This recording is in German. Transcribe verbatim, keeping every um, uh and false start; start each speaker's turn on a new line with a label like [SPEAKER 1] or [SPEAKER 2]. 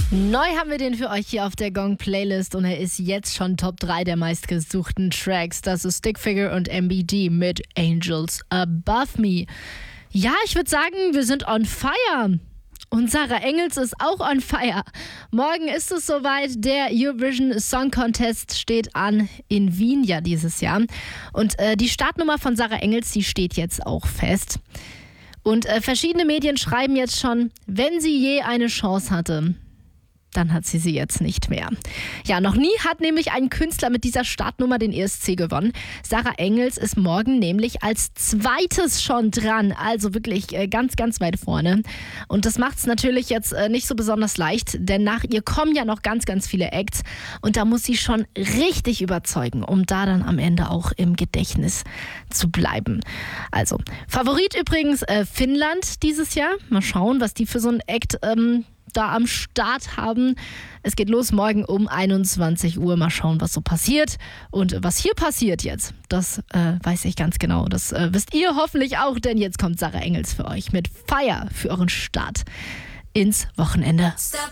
[SPEAKER 1] Neu haben wir den für euch hier auf der Gong-Playlist und er ist jetzt schon Top drei der meistgesuchten Tracks. Das ist Stickfigure und M B D mit Angels Above Me. Ja, ich würde sagen, wir sind on fire. Und Sarah Engels ist auch on fire. Morgen ist es soweit, der Eurovision Song Contest steht an in Wien ja dieses Jahr. Und äh, die Startnummer von Sarah Engels, die steht jetzt auch fest. Und äh, verschiedene Medien schreiben jetzt schon, wenn sie je eine Chance hatte, dann hat sie sie jetzt nicht mehr. Ja, noch nie hat nämlich ein Künstler mit dieser Startnummer den E S C gewonnen. Sarah Engels ist morgen nämlich als zweites schon dran. Also wirklich äh, ganz, ganz weit vorne. Und das macht es natürlich jetzt äh, nicht so besonders leicht, denn nach ihr kommen ja noch ganz, ganz viele Acts. Und da muss sie schon richtig überzeugen, um da dann am Ende auch im Gedächtnis zu bleiben. Also, Favorit übrigens äh, Finnland dieses Jahr. Mal schauen, was die für so ein Act ähm, da am Start haben. Es geht los morgen um einundzwanzig Uhr. Mal schauen, was so passiert. Und was hier passiert jetzt, das äh, weiß ich ganz genau. Das äh, wisst ihr hoffentlich auch, denn jetzt kommt Sarah Engels für euch mit Fire für euren Start ins Wochenende.